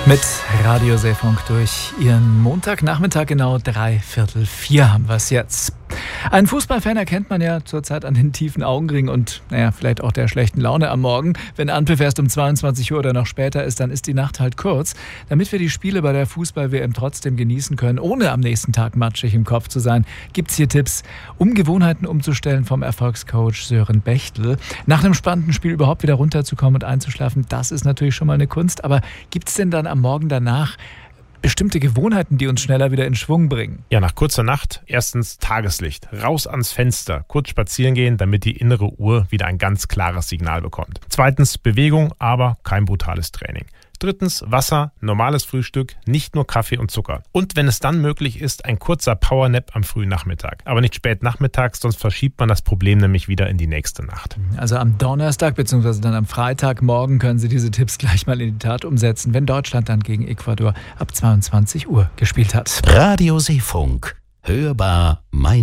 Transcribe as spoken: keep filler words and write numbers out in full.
Mit Radio Seefunk durch Ihren Montagnachmittag, genau drei Viertel vier haben wir es jetzt. Einen Fußballfan erkennt man ja zurzeit an den tiefen Augenringen und naja, vielleicht auch der schlechten Laune am Morgen. Wenn Anpfiff erst um zweiundzwanzig Uhr oder noch später ist, dann ist die Nacht halt kurz. Damit wir die Spiele bei der Fußball-W M trotzdem genießen können, ohne am nächsten Tag matschig im Kopf zu sein, gibt's hier Tipps, um Gewohnheiten umzustellen vom Erfolgscoach Sören Bechtel. Nach einem spannenden Spiel überhaupt wieder runterzukommen und einzuschlafen, das ist natürlich schon mal eine Kunst. Aber gibt's denn dann am Morgen danach bestimmte Gewohnheiten, die uns schneller wieder in Schwung bringen? Ja, nach kurzer Nacht erstens Tageslicht, raus ans Fenster, kurz spazieren gehen, damit die innere Uhr wieder ein ganz klares Signal bekommt. Zweitens Bewegung, aber kein brutales Training. Drittens Wasser, normales Frühstück, nicht nur Kaffee und Zucker. Und wenn es dann möglich ist, ein kurzer Powernap am frühen Nachmittag. Aber nicht spät nachmittags, sonst verschiebt man das Problem nämlich wieder in die nächste Nacht. Also am Donnerstag bzw. dann am Freitagmorgen können Sie diese Tipps gleich mal in die Tat umsetzen, wenn Deutschland dann gegen Ecuador ab zweiundzwanzig Uhr gespielt hat. Radio Seefunk. Hörbar mein